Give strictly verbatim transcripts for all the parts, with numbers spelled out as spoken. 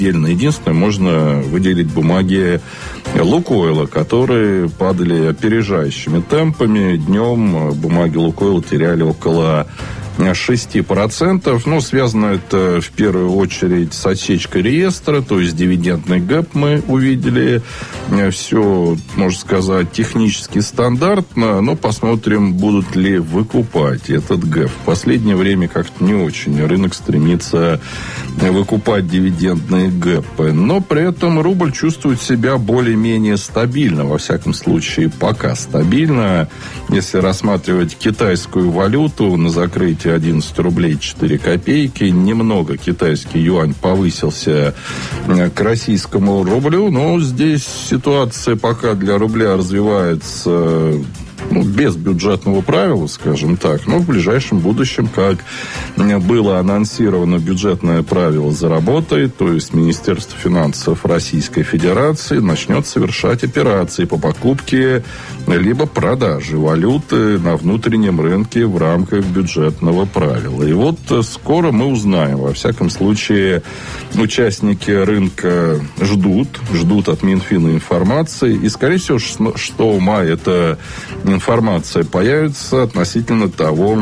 Единственное, можно выделить бумаги Лукойла, которые падали опережающими темпами. Днем бумаги Лукойла теряли около шесть процентов. Ну, связано это в первую очередь с отсечкой реестра, то есть дивидендный гэп мы увидели. Все, можно сказать, технически стандартно, но посмотрим, будут ли выкупать этот гэп. В последнее время как-то не очень рынок стремится выкупать дивидендные гэпы, но при этом рубль чувствует себя более-менее стабильно, во всяком случае, пока стабильно. Если рассматривать китайскую валюту на закрытие одиннадцать рублей четыре копейки. Немного китайский юань повысился к российскому рублю. Но здесь ситуация пока для рубля развивается, ну, без бюджетного правила, скажем так. Но в ближайшем будущем, как было анонсировано, бюджетное правило заработает, то есть Министерство финансов Российской Федерации начнет совершать операции по покупке либо продаже валюты на внутреннем рынке в рамках бюджетного правила. И вот скоро мы узнаем. Во всяком случае, участники рынка ждут, ждут от Минфина информации. И, скорее всего, что в мае эта информация появится относительно того,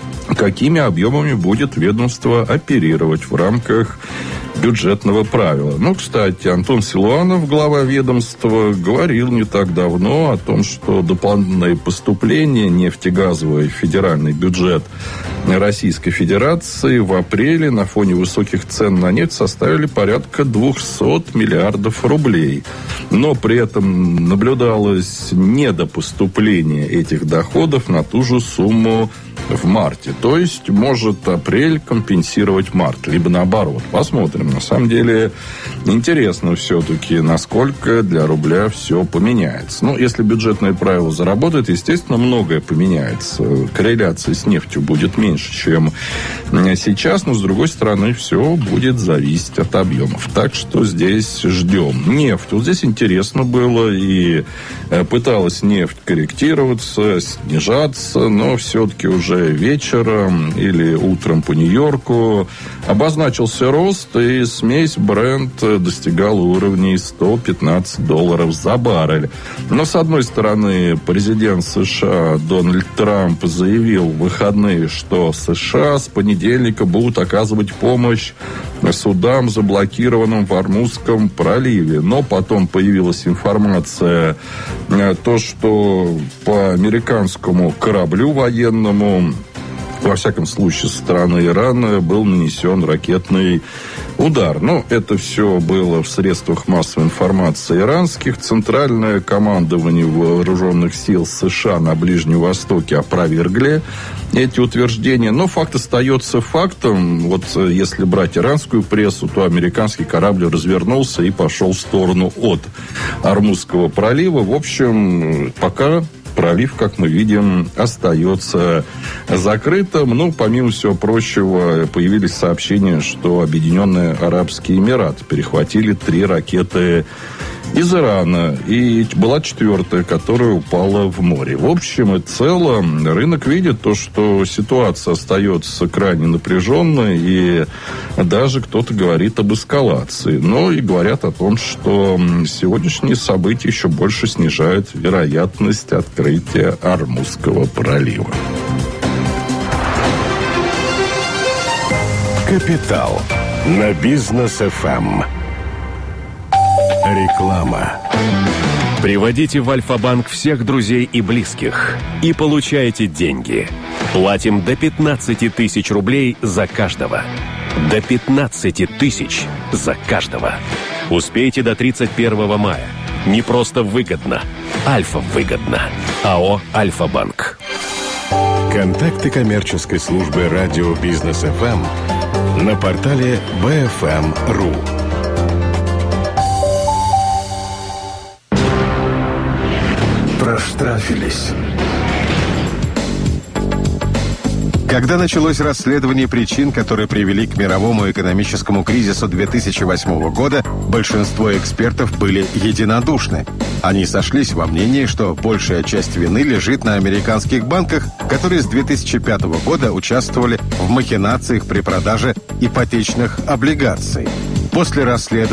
какими объемами будет ведомство оперировать в рамках бюджетного правила. Ну, кстати, Антон Силуанов, глава ведомства, говорил не так давно о том, что дополнительные поступления нефтегазовый федеральный бюджет Российской Федерации в апреле на фоне высоких цен на нефть составили порядка двести миллиардов рублей. Но при этом наблюдалось недопоступление этих доходов на ту же сумму в марте. То есть может апрель компенсировать март, либо наоборот. Посмотрим. На самом деле интересно все-таки, насколько для рубля все поменяется. Ну, если бюджетное правило заработает, естественно, многое поменяется. Корреляция с нефтью будет меньше, чем сейчас, но, с другой стороны, все будет зависеть от объемов. Так что здесь ждем. Нефть. Вот здесь интересно было, и пыталась нефть корректироваться, снижаться, но все-таки уже вечером или утром по Нью-Йорку обозначился рост, и смесь Brent достигала уровней сто пятнадцать долларов за баррель. Но, с одной стороны, президент США Дональд Трамп заявил в выходные, что США с понедельника будут оказывать помощь судам, заблокированным в Ормузском проливе. Но потом появилась информация, то, что по американскому кораблю военному, во всяком случае, со стороны Ирана был нанесен ракетный удар. Но это все было в средствах массовой информации иранских. Центральное командование вооруженных сил США на Ближнем Востоке опровергли эти утверждения. Но факт остается фактом. Вот если брать иранскую прессу, то американский корабль развернулся и пошел в сторону от Ормузского пролива. В общем, пока пролив, как мы видим, остается закрытым. Ну, помимо всего прочего, появились сообщения, что Объединенные Арабские Эмираты перехватили три ракеты из Ирана. И была четвертая, которая упала в море. В общем и целом, рынок видит то, что ситуация остается крайне напряженной, и даже кто-то говорит об эскалации. Но и говорят о том, что сегодняшние события еще больше снижают вероятность открытия Ормузского пролива. Капитал на Бизнес эф эм. Реклама. Приводите в Альфа-банк всех друзей и близких и получайте деньги. Платим до пятнадцать тысяч рублей за каждого. До пятнадцать тысяч за каждого. Успейте до тридцать первого мая. Не просто выгодно. Альфа выгодно. АО «Альфа-банк». Контакты коммерческой службы радио Бизнес эф эм на портале би эф эм точка ру. Проштрафились. Когда началось расследование причин, которые привели к мировому экономическому кризису две тысячи восьмого года, большинство экспертов были единодушны. Они сошлись во мнении, что большая часть вины лежит на американских банках, которые с две тысячи пятого года участвовали в махинациях при продаже ипотечных облигаций. После расследования